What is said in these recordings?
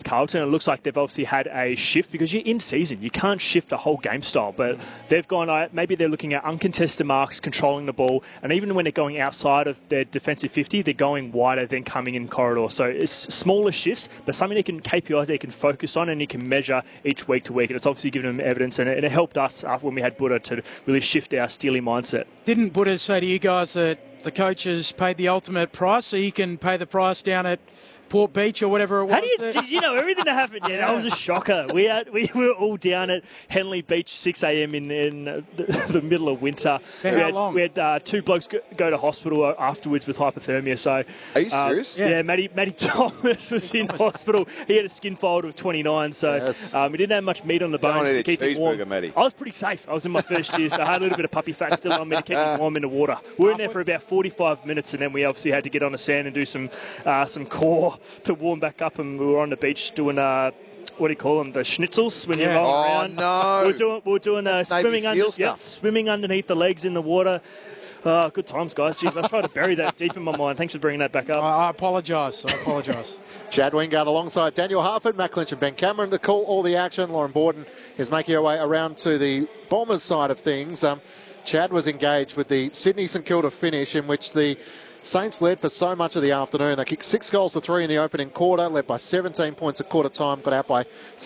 Carlton. It looks like they've obviously had a shift because you're in season. You can't shift the whole game style, but they've gone, maybe they're looking at uncontested marks, controlling the ball, and even when they're going outside of their defensive 50, they're going wider than coming in corridor. So it's smaller shifts, but something KPIs they can focus on and you can measure each week to week. And it's obviously given them evidence, and it helped us when we had Buddha to really shift our Steely mindset. Didn't Buddha say to you guys that the coaches paid the ultimate price, so you can pay the price down at Port Beach or whatever it was? Did you know everything that happened? Yeah, that was a shocker. We were all down at Henley Beach 6 a.m. in the middle of winter. How long? We had two blokes go to hospital afterwards with hypothermia. So, are you serious? Yeah, Matty Thomas was in hospital. He had a skin fold of 29, so yes. He didn't have much meat on the bones to keep him warm. Matty. I was pretty safe. I was in my first year, so I had a little bit of puppy fat still on me to keep me warm in the water. We were in there for about 45 minutes, and then we obviously had to get on the sand and do some core to warm back up, and we were on the beach doing what do you call them? The schnitzels when you roll around. Oh no! We were doing swimming underneath the legs in the water. Good times, guys. Jeez, I tried to bury that deep in my mind. Thanks for bringing that back up. I apologise. Chad Wingard alongside Daniel Harford, Matt Clinch and Ben Cameron to call all the action. Lauren Borden is making her way around to the Bombers side of things. Chad was engaged with the Sydney St Kilda finish, in which the Saints led for so much of the afternoon. They kicked 6 goals to 3 in the opening quarter, led by 17 points at quarter time, got out by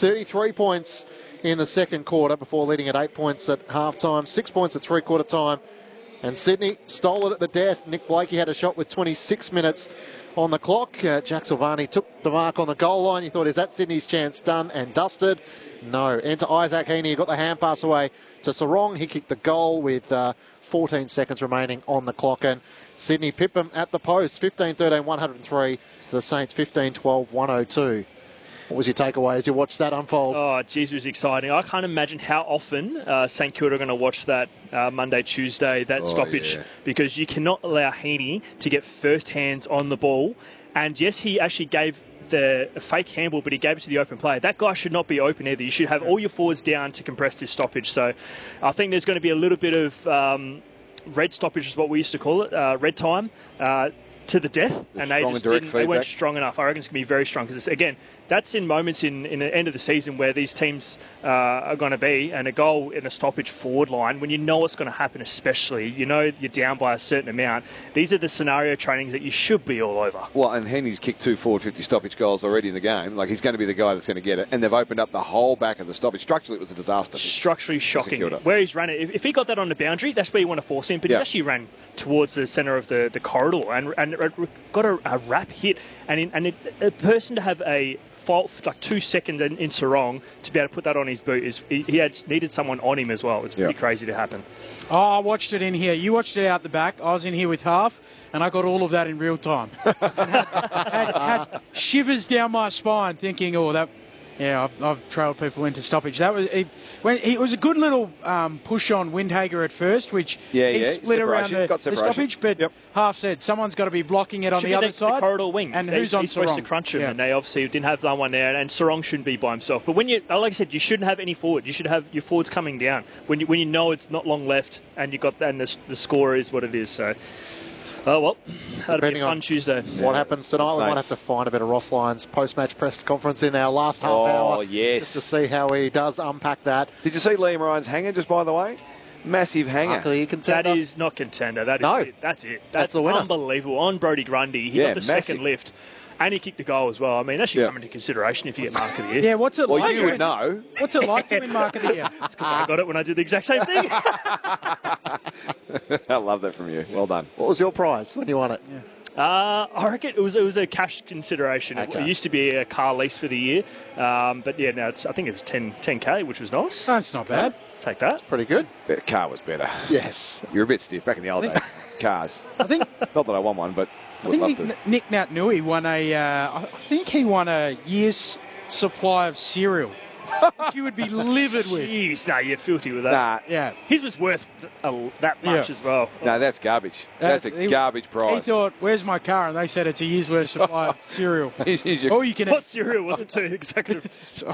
33 points in the second quarter before leading at 8 points at half time, 6 points at three-quarter time. And Sydney stole it at the death. Nick Blakey had a shot with 26 minutes on the clock. Jack Silvani took the mark on the goal line. You thought, is that Sydney's chance done and dusted? No. Enter Isaac Heaney, got the hand pass away to Sarong. He kicked the goal with 14 seconds remaining on the clock. And Sydney pip them at the post, 15-13, 103 to the Saints, 15-12, 102. What was your takeaway as you watched that unfold? Oh, geez, it was exciting. I can't imagine how often St Kilda are going to watch that Monday, Tuesday, stoppage, because you cannot allow Heaney to get first hands on the ball. And yes, he actually gave the fake handball, but he gave it to the open player. That guy should not be open either. You should have all your forwards down to compress this stoppage. So I think there's going to be a little bit of red stoppage is what we used to call it, red time, to the death. And they weren't strong enough. I reckon it's going to be very strong because, again, that's in moments in the end of the season where these teams are going to be, and a goal in a stoppage forward line, when you know what's going to happen, especially, you know you're down by a certain amount. These are the scenario trainings that you should be all over. Well, and Henry's kicked 2 forward 50 stoppage goals already in the game. Like, he's going to be the guy that's going to get it. And they've opened up the whole back of the stoppage. Structurally, it was a disaster. Structurally shocking. Where he's ran it, if he got that on the boundary, that's where you want to force him. But he actually ran towards the centre of the corridor and got a wrap hit. And a person to have a fault for like 2 seconds in Sarong to be able to put that on his boot he had needed someone on him as well. It's pretty crazy to happen. Oh, I watched it in here. You watched it out the back. I was in here with half, and I got all of that in real time. had shivers down my spine, thinking, I've trailed people into stoppage. That was it was a good little push on Windhager at first, which he split around the stoppage, but half said someone's got to be blocking it on the other side. The corridor wing. And who's on Sarong? He's supposed to crunch him, and they obviously didn't have someone there, and Sarong shouldn't be by himself. But when like I said, you shouldn't have any forward. You should have your forwards coming down when you know it's not long left, and the score is what it is. So. Oh, well, that'll be a fun Tuesday. What happens tonight, we might have to find a bit of Ross Lyon's post-match press conference in our last half hour. Oh, yes. Just to see how he does unpack that. Did you see Liam Ryan's hanger, just by the way? Massive hanger. Contender. That is not contender. That's it. That's the winner. Unbelievable. On Brody Grundy. He got the second lift. And he kicked the goal as well. I mean, that should come into consideration if you get Mark of the Year. Yeah, what's it like? Well, you would know. What's it like to win Mark of the Year? It's because I got it when I did the exact same thing. I love that from you. Well done. What was your prize when you won it? I reckon it was a cash consideration. Okay. It used to be a car lease for the year. But yeah, now I think it was 10K, which was nice. That's not bad. Take that. Pretty good. Car was better. Yes. You're a bit stiff back in the old days. Cars. I think. Not that I won one, but would love to. Nick Natanui won I think he won a year's supply of cereal. Which you would be livid with. Jeez, no, you're filthy with that. Nah. Yeah. His was worth that much as well. No, that's garbage. That's a garbage prize. He thought, where's my car? And they said it's a year's worth supply of cereal. Or you can what cereal was it to? Executive.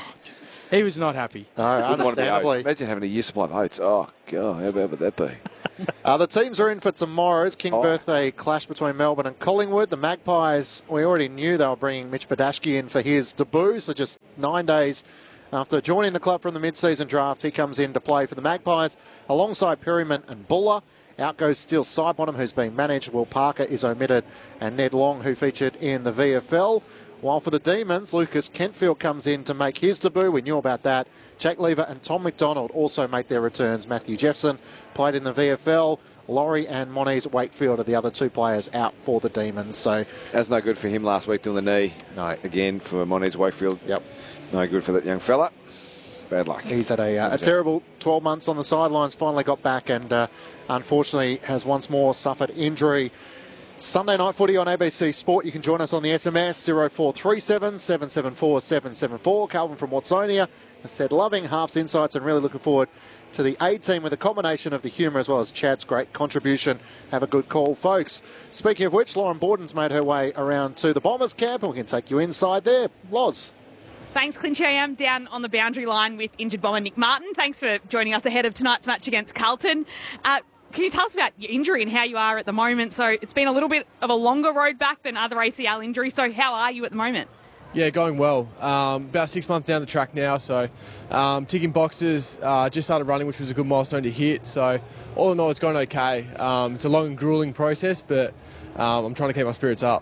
He was not happy. No, understandably. Imagine having a year's supply of oats. Oh, God, how bad would that be? The teams are in for tomorrow's King birthday clash between Melbourne and Collingwood. The Magpies, we already knew they were bringing Mitch Badashki in for his debut, so just 9 days after joining the club from the mid-season draft, he comes in to play for the Magpies alongside Perryman and Buller. Out goes Steele Sidebottom, who's being managed. Will Parker is omitted, and Ned Long, who featured in the VFL. While for the Demons, Lucas Kentfield comes in to make his debut. We knew about that. Jake Lever and Tom McDonald also make their returns. Matthew Jeffson played in the VFL. Laurie and Moniz Wakefield are the other two players out for the Demons. So that's no good for him last week doing the knee. No. Again, for Moniz Wakefield. Yep. No good for that young fella. Bad luck. He's had a terrible 12 months on the sidelines, finally got back and unfortunately has once more suffered injury. Sunday night footy on ABC Sport. You can join us on the SMS 0437 774 774. Calvin from Watsonia has said loving Half's insights and really looking forward to the A team with a combination of the humour as well as Chad's great contribution. Have a good call, folks. Speaking of which, Lauren Borden's made her way around to the Bombers camp and we can take you inside there. Loz. Thanks, Clinchy. I am down on the boundary line with injured bomber Nick Martin. Thanks for joining us ahead of tonight's match against Carlton. Can you tell us about your injury and how you are at the moment? So it's been a little bit of a longer road back than other ACL injuries. So how are you at the moment? Yeah, going well. About 6 months down the track now, so ticking boxes. Just started running, which was a good milestone to hit. So all in all, it's going okay. It's a long and grueling process, but I'm trying to keep my spirits up.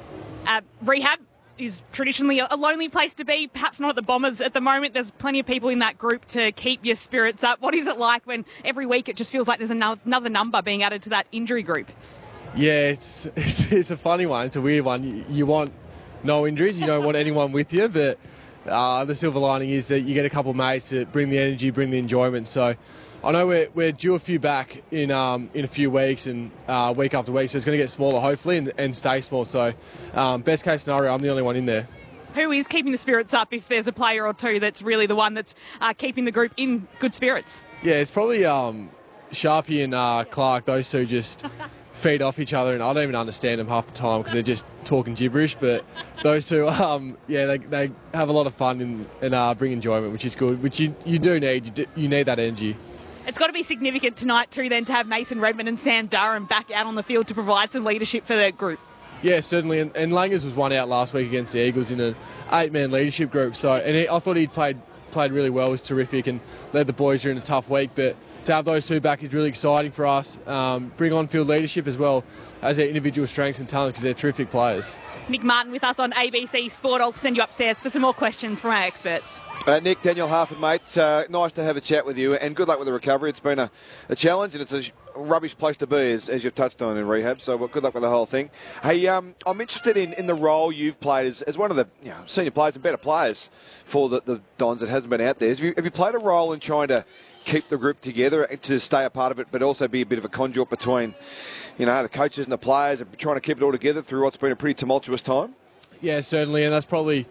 Rehab is traditionally a lonely place to be, perhaps not at the Bombers at the moment. There's plenty of people in that group to keep your spirits up. What is it like when every week it just feels like there's another number being added to that injury group? Yeah, it's a funny one. It's a weird one. You want no injuries. You don't want anyone with you, but the silver lining is that you get a couple of mates that bring the energy, bring the enjoyment. So I know we're due a few back in a few weeks and week after week, so it's going to get smaller hopefully and stay small. So best case scenario, I'm the only one in there. Who is keeping the spirits up if there's a player or two that's really the one that's keeping the group in good spirits? Yeah, it's probably Sharpie and Clark. Those two just feed off each other, and I don't even understand them half the time because they're just talking gibberish. But those two, they have a lot of fun and bring enjoyment, which is good, which you do need. You need that energy. It's got to be significant tonight too then to have Mason Redmond and Sam Durham back out on the field to provide some leadership for the group. Yeah, certainly. And Langers was one out last week against the Eagles in an 8-man leadership group. So, I thought he played really well, was terrific and led the boys during a tough week. But to have those two back is really exciting for us. Bring on-field leadership as well as their individual strengths and talent because they're terrific players. Nick Martin with us on ABC Sport. I'll send you upstairs for some more questions from our experts. Nick, Daniel Harford, mate. Nice to have a chat with you and good luck with the recovery. It's been a challenge and it's a rubbish place to be, as you've touched on in rehab, so good luck with the whole thing. Hey, I'm interested in the role you've played as one of the senior players and better players for the Dons that hasn't been out there. Have you played a role in trying to keep the group together, to stay a part of it, but also be a bit of a conduit between the coaches and the players and trying to keep it all together through what's been a pretty tumultuous time? Yeah, certainly, and that's probably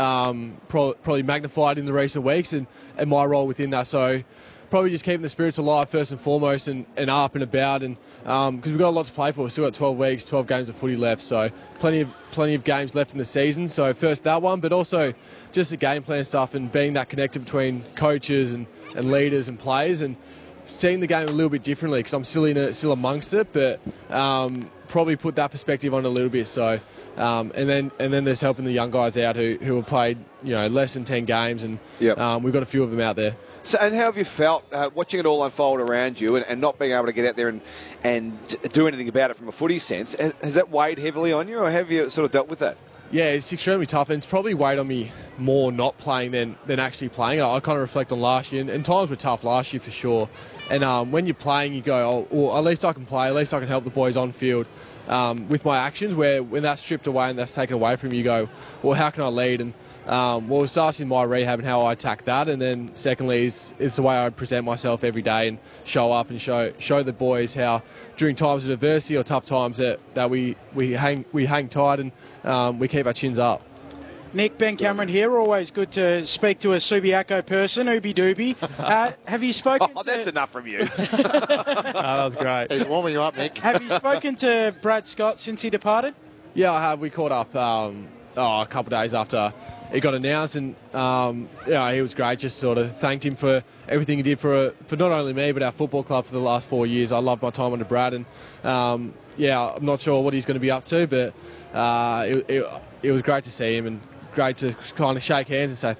magnified in the recent weeks and my role within that. So probably just keeping the spirits alive first and foremost and up and about, and because we've got a lot to play for. We've still got 12 weeks, 12 games of footy left, so plenty of games left in the season. So first that one, but also just the game plan stuff and being that connector between coaches and leaders and players and seeing the game a little bit differently because I'm still amongst it, but probably put that perspective on a little bit. So and then there's helping the young guys out who have played less than 10 games, and we've got a few of them out there. So, and how have you felt watching it all unfold around you and not being able to get out there and do anything about it from a footy sense? Has that weighed heavily on you, or have you sort of dealt with that? Yeah, it's extremely tough, and it's probably weighed on me more not playing than actually playing. I kind of reflect on last year, and times were tough last year for sure. And when you're playing, you go, oh, well, at least I can play, at least I can help the boys on field with my actions, where when that's stripped away and that's taken away from you, you go, well, how can I lead? And it starts in my rehab and how I attack that, and then secondly it's the way I present myself every day and show up and show the boys how during times of adversity or tough times that we hang tight and we keep our chins up. Nick, Ben Cameron here. Always good to speak to a Subiaco person, Ooby Dooby. Have you spoken? That's enough from you. That was great. He's warming you up, Nick. Have you spoken to Brad Scott since he departed? Yeah, I have. We caught up a couple of days after it got announced, and he was great. Just sort of thanked him for everything he did for not only me but our football club for the last 4 years. I loved my time under Brad, and I'm not sure what he's going to be up to, but it was great to see him and great to kind of shake hands and say